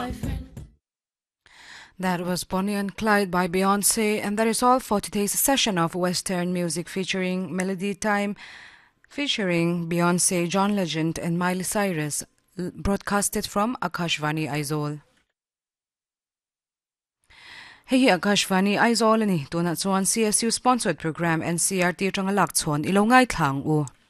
That was Bonnie and Clyde by Beyoncé, and that is all for today's session of Western music featuring Melody Time, featuring Beyoncé, John Legend, and Miley Cyrus, broadcasted from Akashvani Aizawl. Hei Akashvani Aizawl ni tuna chuan CSU sponsored program NCRT atanga lak chon ilo ngai thlang u.